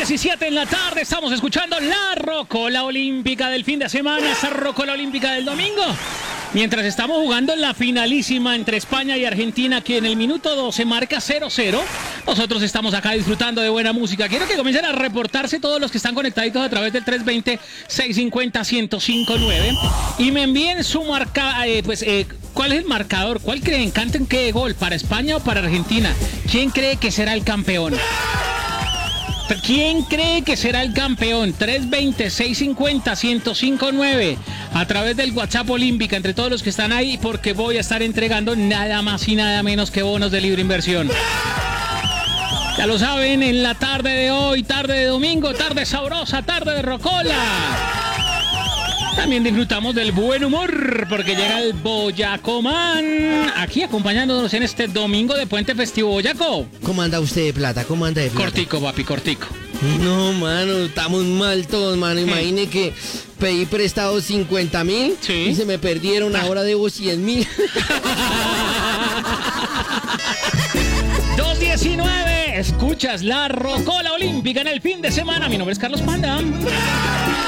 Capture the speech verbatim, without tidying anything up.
diecisiete en la tarde, estamos escuchando la Rocola Olímpica del fin de semana, esa Rocola Olímpica del domingo. Mientras estamos jugando en la finalísima entre España y Argentina, que en el minuto doce marca cero cero, nosotros estamos acá disfrutando de buena música. Quiero que comiencen a reportarse todos los que están conectaditos a través del tres dos cero, seis cinco cero, uno cero cinco nueve y me envíen su marca, eh, pues, eh, ¿cuál es el marcador? ¿Cuál creen? ¿Canten qué gol? ¿Para España o para Argentina? ¿Quién cree que será el campeón? ¿Quién cree que será el campeón? tres dos cero, seis cinco cero, uno cero cinco nueve a través del WhatsApp Olímpica, entre todos los que están ahí, porque voy a estar entregando nada más y nada menos que bonos de libre inversión. Ya lo saben, en la tarde de hoy, tarde de domingo, tarde sabrosa, tarde de Rocola. También disfrutamos del buen humor, porque llega el Boyacomán, aquí acompañándonos en este domingo de Puente Festivo. Boyaco. ¿Cómo anda usted de plata? ¿Cómo anda de plata? Cortico, papi, cortico. No, mano, estamos mal todos, mano. Imagine que pedí prestado cincuenta mil Sí. y se me perdieron, ahora debo cien mil. dos diecinueve, escuchas la Rocola Olímpica en el fin de semana. Mi nombre es Carlos Panda.